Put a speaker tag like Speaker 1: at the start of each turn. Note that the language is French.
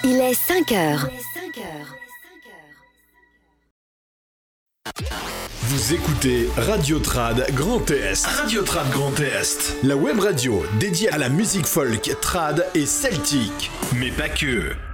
Speaker 1: Il est 5 heures.
Speaker 2: Vous écoutez Radio Trad Grand Est. Radio Trad Grand Est. La web radio dédiée à la musique folk, trad et celtique. Mais pas que.